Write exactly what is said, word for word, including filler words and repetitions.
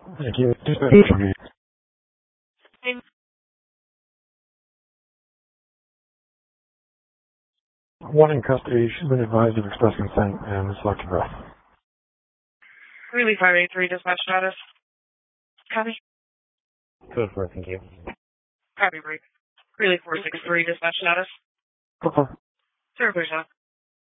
Thank you. Dispatch for me. One in custody. She's been advised of express consent and selective breath. Greeley five eight three, dispatch status. Copy. Code for it, thank you. Copy, break. Greeley four six three, dispatch status. Go for it. Zero, please,